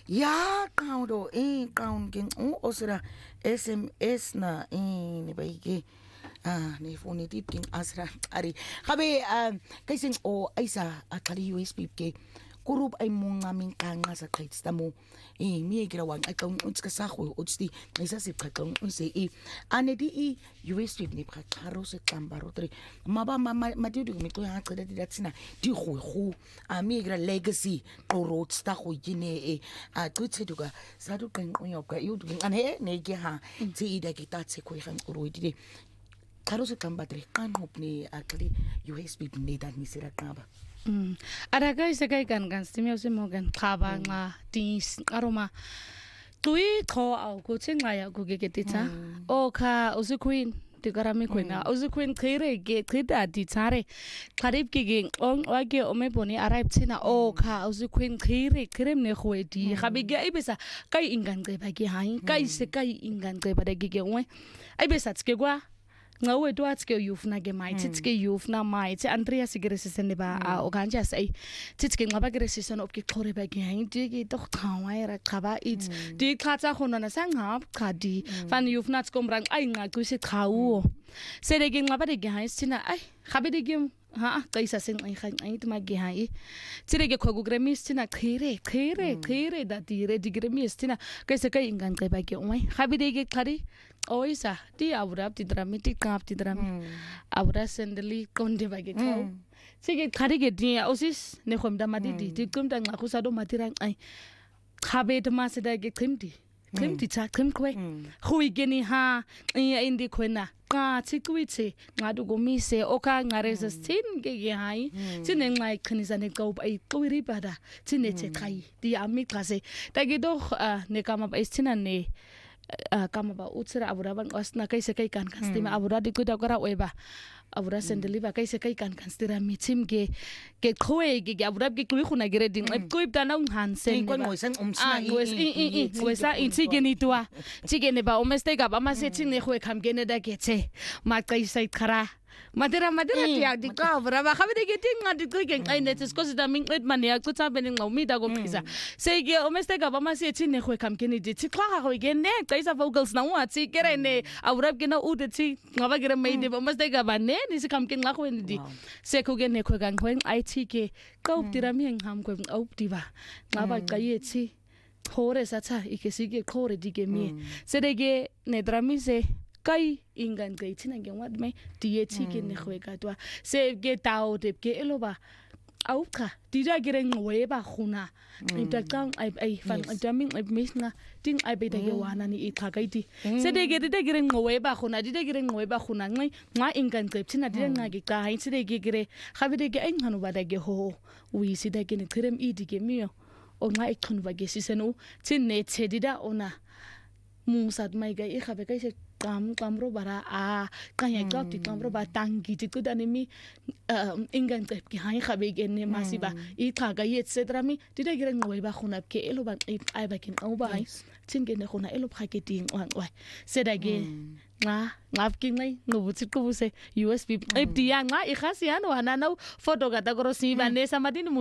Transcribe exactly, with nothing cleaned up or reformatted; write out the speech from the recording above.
Ya qawdo eh qawn king o osra S M S na eh ne ba ike ah ne phone dit king asra ari gabe um kaising o aisa aqali U S B ke kurub ay monga minqanqa sa qhitsta mo eh mi ekira wa qaqa untska sa go utsti isa se qaqa unse e anedi e U S B ne qhaqaro se qambaro tre maba madidu mi to ya qeda didatsina di go go a mi ekira legacy qorot sta go gine e a qitseduka sa du qenqo yoka yu ane ne ke ha tse ida ke tatse go ga qoro di qaro se qambatre qanqop ne aqli U S B ne da ni sira qaba Mm. Ada guys kai kan kan stimio se mogan khaba nga tis aroma tui tho au ko chenga ya ko ge ketita o kha usu queen ti karami queen usu queen khire ge khida di chare kharib ge ge ong wa ge o me boni arrive china o kha usu queen khire krem ne khwe di khabi ge ai besa kai ingan ge ba ge hai kai se kai ingan ge ba de ge ge oi ai besa tske gwa ngawe to atske yufna ge mai tske yufna mai tse Andrea sigeresisen ne ba o ganja sai tske ngaba geresisen op ke khore ba ge hain di ge to khawa era khaba it di khatsa khona na sangap khadi fan yufna tskom rang ai nga ku se khawu se de ge ngaba de ge hain sina ai khabe de ge ha kaisa sen ai khan ai tma ge hai tire ge khogu gremis tina khire khire khire da dire di gremis tina kaisa kai ingan kai ba ge oi khabe de ge khari oisa ti abura ti drami ti kap ti drami abura sendeli konde ba ge khau sige khari ge di osis ne khom da madi di ti kum da nga khusa do matirang ai khabe de ma se da ge khimdi khimdi cha khim khwe khui ge ni ha indi khwena ka chikwitse ngadu gomise oka ngare sestin ge ge hai tine ngai khnisa ne ko ai kwiri bada tine che khai di ami klase ta ge do ne kama ba istina ne kama ba utsra abura ban osna kai se kai kan kan stima abura di ku da kora weba abura sendeli ba kai se kai kan kan stira mitim ge ge khoe ge ge abura ge kui khuna gere ding ai kui da na han sen ko mo sen umsna i i i wesa i ti ge ni tua ti ge ne ba o meste ga ba ma se ti ne khoe kham ge ne da ge che ma kai sai khara madera madera ti di ka abura ba khabe de ge ting ngadi ku ge ai ne tsko se da min et man ya ku ta ben ngau mi da go pisa se ge o meste ga ba ma se ti ne khoe kham ge ni di ti kla ga ge ne kai sa vocals na wa ti gere ne abura ge na u de ti ngaba gere mai de ba meste ga ba ne ni se kam ken la khwen di se ko ge ne ko gang khwen ai thi ke ko tira mi ham ko au ti ba ngaba ka ye thi khore sa cha i ke si ge khore di ge mi se de ge ne drami se kai ingan ge thi na ge wat me di ye thi ke ne khwe ka twa se ge tao de ge elo ba au kha di da ge reng we ba khuna inta kang ai ai fan jamming ai misna ting ai be da ge wana ni i kha kai ti se de ge de ge reng we ba khuna di de ge reng we ba khuna ngai nga ingan ge thina di nga ge ka hain se de ge ge khabe de ge ai nganu ba da ge ho wi si da ge ne krem i di ge mi o nga i khun ba ge si senu tin ne che di da ona mu sat mai ga i khabe kai se kam kamro bara a kanya klap ti kamro ba tangi ti kudani mi ingan tep ki hai khabe gen ne masiba i tha ga yet se drami ti de gereng ngoi ba khuna ke elo ba ai ba ken au ba ai tin gen ne khuna elo pha ke ting wan wa se da ge nga ngap king nai no bu ku se U S B ai ti ya nga i khasian wa na no photo ga ta gro si ba ne samadin